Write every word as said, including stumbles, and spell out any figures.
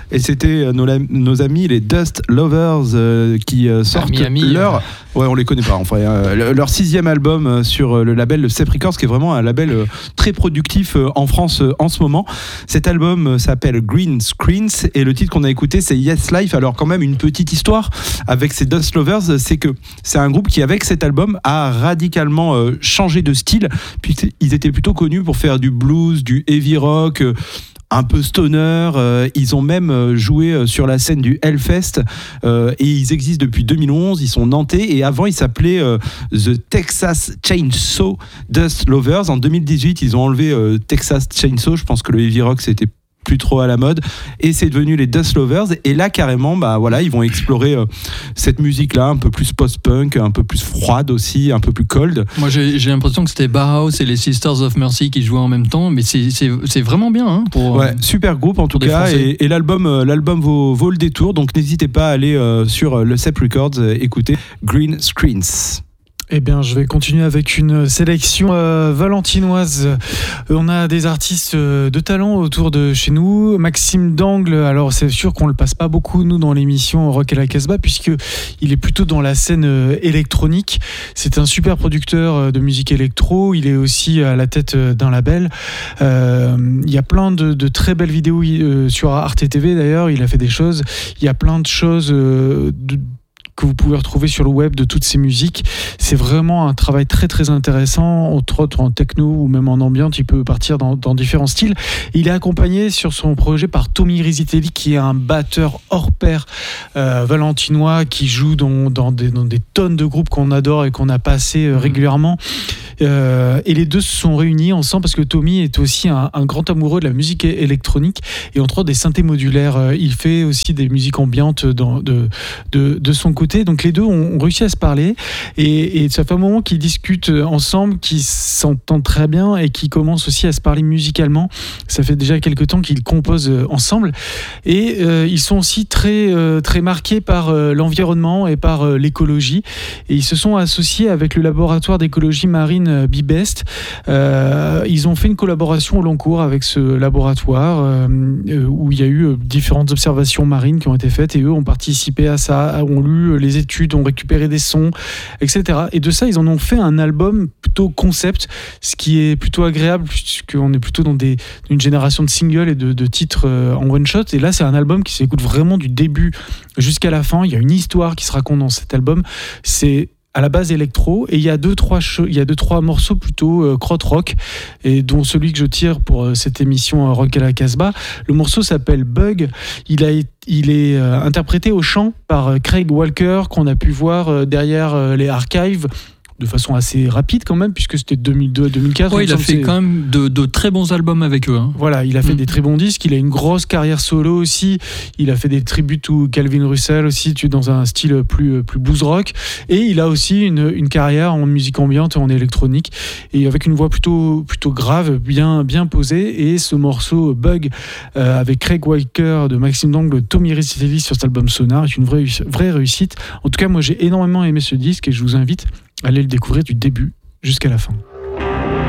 et c'était nos, nos amis les Dust Lovers euh, qui euh, sortent Miami, leur... Euh... Ouais, on les connaît pas, enfin, euh, leur sixième album sur le label Sep Records, qui est vraiment un label euh, très productif euh, en France euh, en ce moment. Cet album euh, s'appelle Green Screens et le titre qu'on a écouté c'est Yes Life. Alors quand même une petite histoire avec ces Dust Lovers, c'est que c'est un groupe qui avec cet album a radicalement euh, changé de style, puisqu'ils étaient plutôt connus pour faire du blues, du heavy rock, euh, un peu stoner, euh, ils ont même joué sur la scène du Hellfest euh, et ils existent depuis deux mille onze, ils sont nantais et avant ils s'appelaient euh, The Texas Chainsaw Dust Lovers. En deux mille dix-huit ils ont enlevé euh, Texas Chainsaw, je pense que le heavy rock c'était plus trop à la mode et c'est devenu les Dust Lovers et là carrément bah voilà ils vont explorer euh, cette musique là un peu plus post-punk, un peu plus froide aussi, un peu plus cold. Moi j'ai, j'ai l'impression que c'était Bauhaus et les Sisters of Mercy qui jouaient en même temps, mais c'est, c'est, c'est vraiment bien hein, pour, ouais, super groupe en tout cas et, et l'album, euh, l'album vaut, vaut le détour, donc n'hésitez pas à aller euh, sur le Sep Records euh, écouter Green Screens. Eh bien, je vais continuer avec une sélection euh, valentinoise. Euh, on a des artistes euh, de talent autour de chez nous. Maxime d'Angle, alors c'est sûr qu'on le passe pas beaucoup, nous, dans l'émission Rock à la Casbah, puisqu'il est plutôt dans la scène euh, électronique. C'est un super producteur euh, de musique électro. Il est aussi à la tête euh, d'un label. Euh, il y a plein de, de très belles vidéos euh, sur Arte T V, d'ailleurs. Il a fait des choses. Il y a plein de choses... Euh, de, que vous pouvez retrouver sur le web de toutes ces musiques. C'est vraiment un travail très très intéressant, entre autres en techno ou même en ambiante, il peut partir dans, dans différents styles. Il est accompagné sur son projet par Tommy Risitelli qui est un batteur hors pair euh, valentinois qui joue dans, dans, des, dans des tonnes de groupes qu'on adore et qu'on a passé euh, régulièrement. Euh, et les deux se sont réunis ensemble parce que Tommy est aussi un, un grand amoureux de la musique électronique et entre autres des synthés modulaires. Euh, il fait aussi des musiques ambiantes dans, de, de, de son côté. Donc les deux ont, ont réussi à se parler et, et ça fait un moment qu'ils discutent ensemble, qu'ils s'entendent très bien et qu'ils commencent aussi à se parler musicalement. Ça fait déjà quelques temps qu'ils composent ensemble et euh, ils sont aussi très, euh, très marqués par euh, l'environnement et par euh, l'écologie et ils se sont associés avec le laboratoire d'écologie marine Bibest. Euh, ils ont fait une collaboration au long cours avec ce laboratoire euh, où il y a eu différentes observations marines qui ont été faites et eux ont participé à ça, ont lu les études, ont récupéré des sons, et cetera. Et de ça, ils en ont fait un album plutôt concept, ce qui est plutôt agréable puisqu'on est plutôt dans des, une génération de singles et de, de titres en one shot. Et là, c'est un album qui s'écoute vraiment du début jusqu'à la fin. Il y a une histoire qui se raconte dans cet album. C'est à la base électro et il y a deux trois cho- il y a deux trois morceaux plutôt euh, krautrock et dont celui que je tire pour euh, cette émission euh, Rock à la Casbah. Le morceau s'appelle Bug. Il a il est euh, interprété au chant par euh, Craig Walker qu'on a pu voir euh, derrière euh, les archives de façon assez rapide quand même, puisque c'était deux mille deux à deux mille quatre. Ouais, il a fait quand même de, de très bons albums avec eux. Hein. Voilà, il a fait mmh. des très bons disques, il a une grosse carrière solo aussi, il a fait des tributes à Calvin Russell aussi, dans un style plus, plus blues rock, et il a aussi une, une carrière en musique ambiante et en électronique, et avec une voix plutôt, plutôt grave, bien, bien posée, et ce morceau Bug, euh, avec Craig Walker de Maxime d'Angle, Tommy Risitelli sur cet album Sonar, est une vraie, vraie réussite. En tout cas, moi j'ai énormément aimé ce disque, et je vous invite aller le découvrir du début jusqu'à la fin.